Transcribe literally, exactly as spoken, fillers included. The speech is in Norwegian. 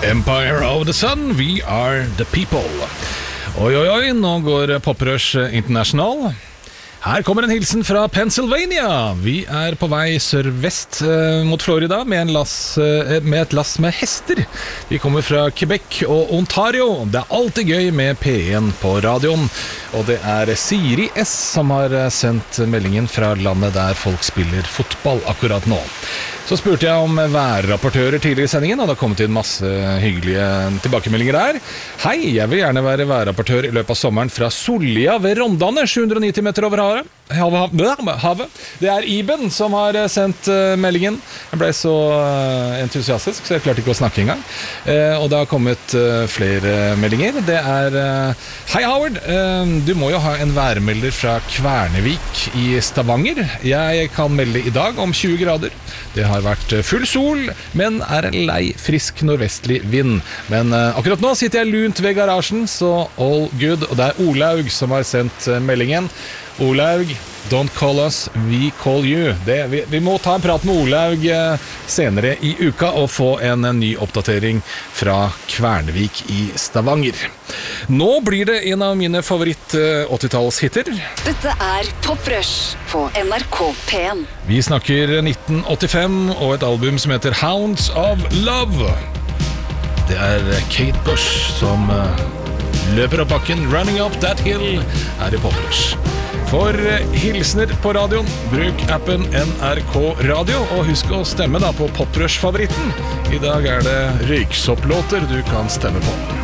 Empire of the Sun, we are the people. Oi, oi, oi, nå går Poprush International. Her kommer en hilsen fra Pennsylvania. Vi er på vei sørvest eh, mot Florida med, en lass, eh, med et lass med hester. Vi kommer fra Quebec og Ontario. Det er alltid gøy med P en på radioen. Og det er Siri S som har sendt meldingen fra landet der folk spiller fotball akkurat nå. Så spurte jeg om værrapportører tidligere i sendingen, og det har kommet inn masse hyggelige tilbakemeldinger der. Hei, jeg vil gjerne være værrapportør i løpet av sommeren fra Sollia ved Rondane, sju hundre nitti meter over havet. havet. Det er Iben som har sendt meldingen. Jeg ble så entusiastisk, så jeg klarte ikke å snakke engang. Og det har kommet flere meldinger. Det er Hei Howard, du må jo ha en værmelder fra Kvernevik i Stavanger. Jeg kan melde i dag om tjue grader. Det har vært full sol, men er en lei frisk nordvestlig vind. Men akkurat nå sitter jeg lunt ved garasjen, så all good. Og det er Olaug som har sendt meldingen. Olaug, don't call us, we call you. Det, vi, vi må ta en prat med Olaug senere i uka og få en, en ny oppdatering fra Kvernevik i Stavanger. Nå blir det en av mine favoritt åttitallshitter. Dette er Poprush på N R K P en. Vi snakker nitten åttifem og et album som heter Hounds of Love. Det er Kate Bush som løper opp bakken. Running up that hill er i Poprush. For hilsner på radioen, bruk appen N R K Radio, og husk å stemme da på Poprush-favoritten. I dag er det røyksopplåter du kan stemme på.